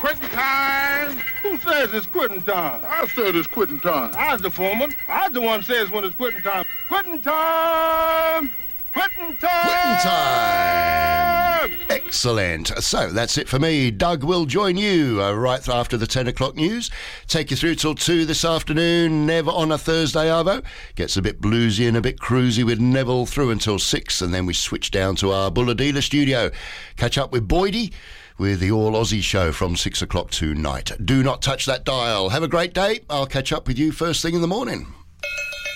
Quitting time. Who says it's quitting time? I said it's quitting time. I was the foreman. I was the one says when it's quitting time. Quitting time. Quitting time. Quitting time. Excellent. So that's it for me. Doug will join you right after the 10 o'clock news. Take you through till 2 this afternoon. Never on a Thursday, Arvo. Gets a bit bluesy and a bit cruisy with Neville through until 6, and then we switch down to our Bulladila studio. Catch up with Boydie with the All Aussie show from 6 o'clock tonight. Do not touch that dial. Have a great day. I'll catch up with you first thing in the morning.